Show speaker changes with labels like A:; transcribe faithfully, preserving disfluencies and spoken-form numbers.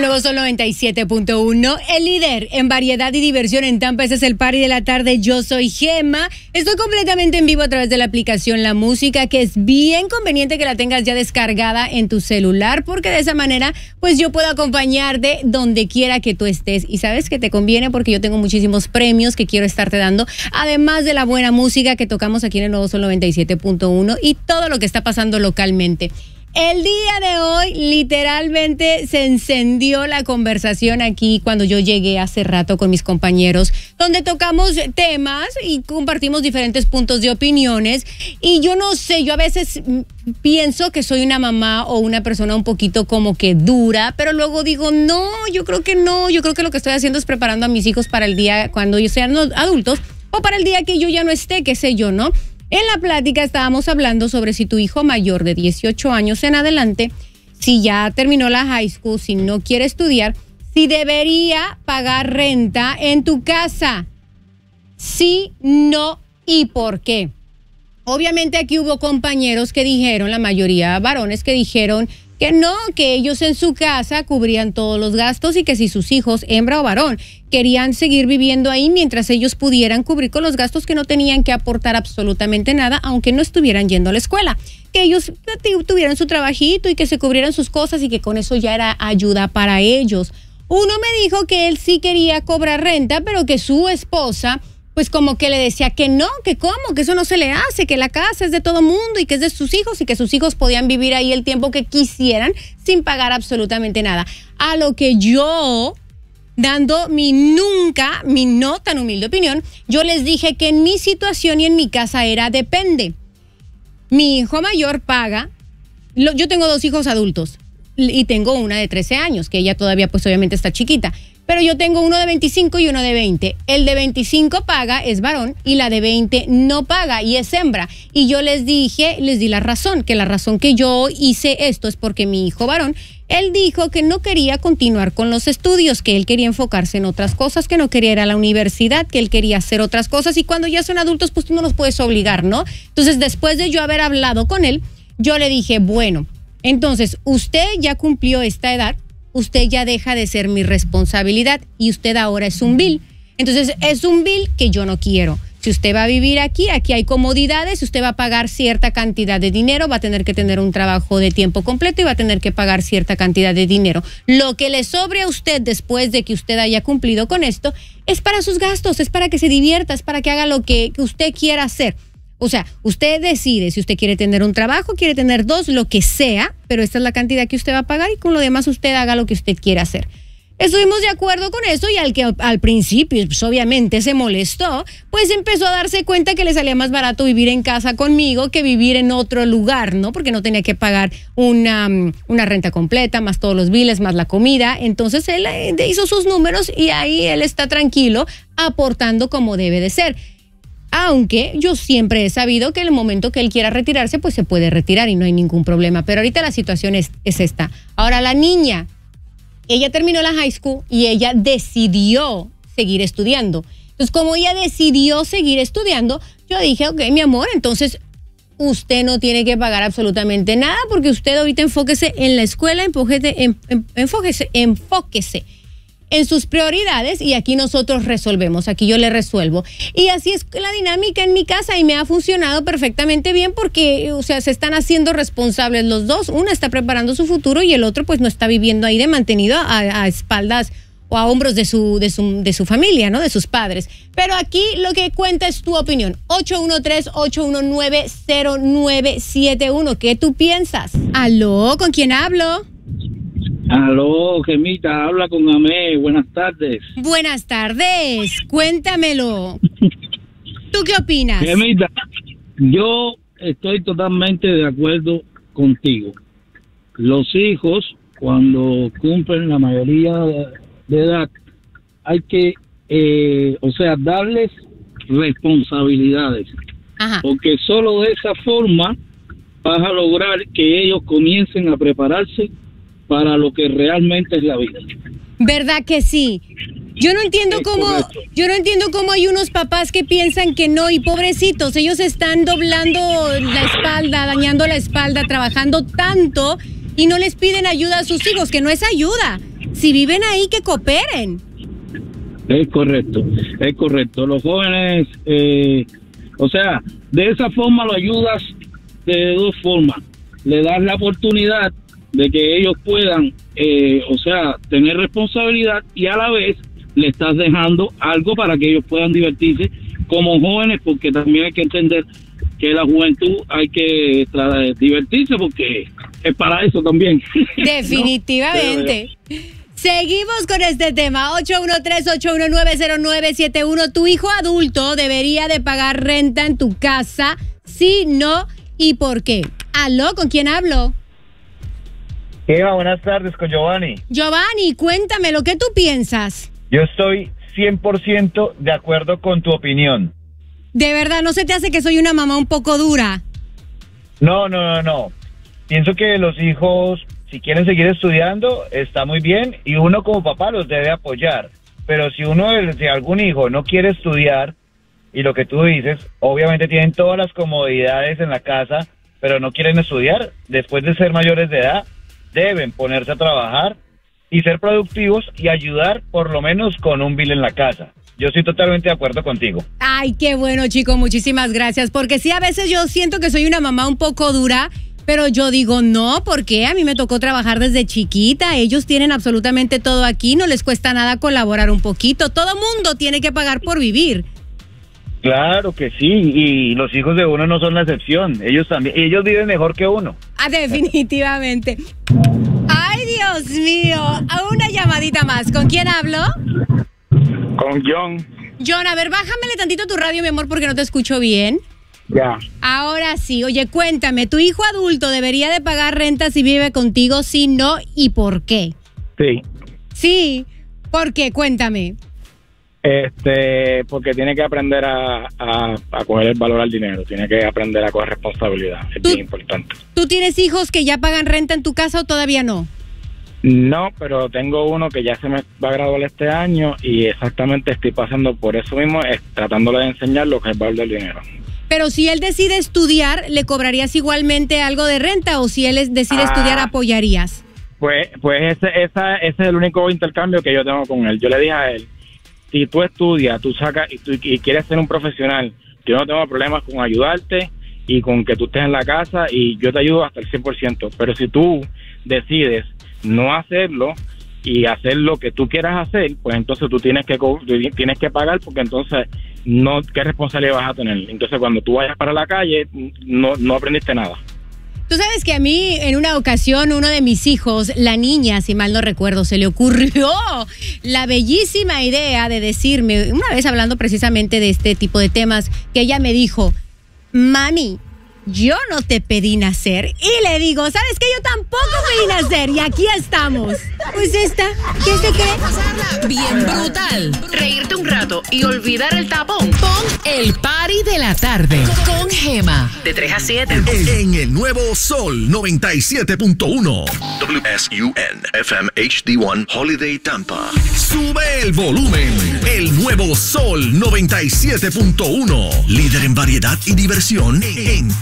A: Nuevo Sol noventa y siete punto uno, el líder en variedad y diversión en Tampa. Ese es el party de la tarde. Yo soy Gemma. Estoy completamente en vivo a través de la aplicación La Música, que es bien conveniente que la tengas ya descargada en tu celular, porque de esa manera, pues yo puedo acompañarte donde quiera que tú estés. Y sabes que te conviene porque yo tengo muchísimos premios que quiero estarte dando, además de la buena música que tocamos aquí en el Nuevo Sol noventa y siete punto uno y todo lo que está pasando localmente. El día de hoy literalmente se encendió la conversación aquí cuando yo llegué hace rato con mis compañeros, donde tocamos temas y compartimos diferentes puntos de opiniones. Y yo no sé, yo a veces pienso que soy una mamá o una persona un poquito como que dura, pero luego digo, no, yo creo que no, yo creo que lo que estoy haciendo es preparando a mis hijos para el día cuando ellos sean adultos o para el día que yo ya no esté, qué sé yo, ¿no? En la plática estábamos hablando sobre si tu hijo mayor de dieciocho años en adelante, si ya terminó la high school, si no quiere estudiar, si debería pagar renta en tu casa. Sí, no y por qué. Obviamente aquí hubo compañeros que dijeron, la mayoría varones que dijeron que no, que ellos en su casa cubrían todos los gastos y que si sus hijos, hembra o varón, querían seguir viviendo ahí mientras ellos pudieran cubrir con los gastos, que no tenían que aportar absolutamente nada, aunque no estuvieran yendo a la escuela. Que ellos tuvieran su trabajito y que se cubrieran sus cosas y que con eso ya era ayuda para ellos. Uno me dijo que él sí quería cobrar renta, pero que su esposa pues como que le decía que no, que cómo, que eso no se le hace, que la casa es de todo mundo y que es de sus hijos y que sus hijos podían vivir ahí el tiempo que quisieran sin pagar absolutamente nada. A lo que yo, dando mi nunca, mi no tan humilde opinión, yo les dije que en mi situación y en mi casa era depende. Mi hijo mayor paga, lo, yo tengo dos hijos adultos y tengo una de trece años, que ella todavía pues obviamente está chiquita. Pero yo tengo uno de veinticinco y uno de veinte. El de veinticinco paga, es varón, y la de veinte no paga y es hembra. Y yo les dije, les di la razón, que la razón que yo hice esto es porque mi hijo varón, él dijo que no quería continuar con los estudios, que él quería enfocarse en otras cosas, que no quería ir a la universidad, que él quería hacer otras cosas. Y cuando ya son adultos, pues tú no los puedes obligar, ¿no? Entonces, después de yo haber hablado con él, yo le dije, bueno, entonces, usted ya cumplió esta edad, usted ya deja de ser mi responsabilidad y usted ahora es un bill. Entonces, es un bill que yo no quiero. Si usted va a vivir aquí, aquí hay comodidades, usted va a pagar cierta cantidad de dinero, va a tener que tener un trabajo de tiempo completo y va a tener que pagar cierta cantidad de dinero. Lo que le sobre a usted después de que usted haya cumplido con esto es para sus gastos, es para que se divierta, es para que haga lo que, que usted quiera hacer. O sea, usted decide si usted quiere tener un trabajo, quiere tener dos, lo que sea, pero esta es la cantidad que usted va a pagar y con lo demás usted haga lo que usted quiera hacer. Estuvimos de acuerdo con eso y al que al principio pues, obviamente se molestó, pues empezó a darse cuenta que le salía más barato vivir en casa conmigo que vivir en otro lugar, ¿no? Porque no tenía que pagar una, una renta completa, más todos los biles, más la comida. Entonces él hizo sus números y ahí él está tranquilo, aportando como debe de ser. Aunque yo siempre he sabido que en el momento que él quiera retirarse, pues se puede retirar y no hay ningún problema. Pero ahorita la situación es, es esta. Ahora la niña, ella terminó la high school y ella decidió seguir estudiando. Entonces, como ella decidió seguir estudiando, yo dije, ok, mi amor, entonces usted no tiene que pagar absolutamente nada porque usted ahorita enfóquese en la escuela, enfóquese, en, en, enfóquese, enfóquese en sus prioridades y aquí nosotros resolvemos, aquí yo le resuelvo. Y así es la dinámica en mi casa y me ha funcionado perfectamente bien porque, o sea, se están haciendo responsables los dos. Una está preparando su futuro y el otro pues no está viviendo ahí de mantenido a, a espaldas o a hombros de su, de, su, de su familia, ¿no? De sus padres. Pero aquí lo que cuenta es tu opinión. ocho uno tres, ocho uno nueve, cero nueve siete uno. ¿Qué tú piensas? ¿Aló? ¿Con quién hablo?
B: Aló, Gemita, habla con Amé, buenas tardes.
A: Buenas tardes, cuéntamelo. ¿Tú qué opinas?
B: Gemita, yo estoy totalmente de acuerdo contigo. Los hijos, cuando cumplen la mayoría de edad, hay que, eh, o sea, darles responsabilidades.
A: Ajá.
B: Porque solo de esa forma vas a lograr que ellos comiencen a prepararse para lo que realmente es la vida.
A: ¿Verdad que sí? Yo no entiendo es cómo, correcto. yo no entiendo cómo hay unos papás que piensan que no, y pobrecitos, ellos están doblando la espalda, dañando la espalda, trabajando tanto y no les piden ayuda a sus hijos, que no es ayuda. si viven ahí, que cooperen.
B: Es correcto, es correcto. Los jóvenes, eh, o sea, de esa forma lo ayudas de dos formas. Le das la oportunidad de que ellos puedan, eh, o sea, tener responsabilidad, y a la vez le estás dejando algo para que ellos puedan divertirse como jóvenes, porque también hay que entender que la juventud hay que tra- divertirse porque es para eso también.
A: Definitivamente. ¿No? Seguimos con este tema. ocho uno tres, ocho uno nueve, cero nueve siete uno. ¿Tu hijo adulto debería de pagar renta en tu casa? Sí, no, ¿y por qué? ¿Aló? ¿Con quién hablo?
C: Eva, buenas tardes, con Giovanni.
A: Giovanni, cuéntame lo que tú piensas.
C: Yo estoy cien por ciento de acuerdo con tu opinión.
A: ¿De verdad no se te hace que soy una mamá un poco dura? No,
C: no, no, no. Pienso que los hijos, si quieren seguir estudiando, está muy bien, y uno como papá los debe apoyar. Pero si uno, si algún hijo no quiere estudiar, y lo que tú dices, obviamente tienen todas las comodidades en la casa, pero no quieren estudiar, después de ser mayores de edad, deben ponerse a trabajar y ser productivos y ayudar por lo menos con un bill en la casa. Yo estoy totalmente de acuerdo contigo.
A: Ay, qué bueno, chico, muchísimas gracias, porque sí, a veces yo siento que soy una mamá un poco dura, pero yo digo, no, porque a mí me tocó trabajar desde chiquita, ellos tienen absolutamente todo aquí, no les cuesta nada colaborar un poquito, todo mundo tiene que pagar por vivir.
C: Claro que sí, y los hijos de uno no son la excepción, ellos también, ellos viven mejor que uno.
A: Ah, definitivamente. Ay, Dios mío, a una llamadita más, ¿con quién hablo?
D: Con John.
A: John, a ver, bájamele tantito tu radio, mi amor, porque no te escucho bien.
D: Ya.
A: Ahora sí, oye, cuéntame, ¿tu hijo adulto debería de pagar renta si vive contigo? Sí, no, ¿y por qué?
D: Sí.
A: Sí, ¿por qué? Cuéntame.
D: Este, porque tiene que aprender a, a, a coger el valor al dinero, tiene que aprender a coger responsabilidad, es bien importante.
A: ¿Tú tienes hijos que ya pagan renta en tu casa o todavía no?
D: No, pero tengo uno que ya se me va a graduar este año y exactamente estoy pasando por eso mismo, es, tratándole de enseñar lo que es el valor del dinero.
A: Pero si él decide estudiar, ¿le cobrarías igualmente algo de renta, o si él decide ah, estudiar, apoyarías?
D: Pues, pues ese, esa, ese es el único intercambio que yo tengo con él. Yo le dije a él, si tú estudias, tú sacas y, tú, y quieres ser un profesional, yo no tengo problemas con ayudarte y con que tú estés en la casa, y yo te ayudo hasta el cien por ciento. Pero si tú decides no hacerlo y hacer lo que tú quieras hacer, pues entonces tú tienes que tienes que pagar, porque entonces no, ¿qué responsabilidad vas a tener? Entonces cuando tú vayas para la calle no, no aprendiste nada.
A: Tú sabes que a mí en una ocasión uno de mis hijos, la niña, si mal no recuerdo, se le ocurrió la bellísima idea de decirme, una vez hablando precisamente de este tipo de temas, que ella me dijo, mami, yo no te pedí nacer. Y le digo, ¿sabes qué? Yo tampoco pedí nacer y aquí estamos. Pues esta, ¿qué se cree?
E: Bien brutal. Reírte un rato y olvidar el tapón. Pon el party de la tarde con Gema. De tres a siete.
F: En, en el nuevo Sol noventa y siete punto uno. W S U N F M H D uno Holiday Tampa. Sube el volumen. El nuevo Sol noventa y siete punto uno. Líder en variedad y diversión en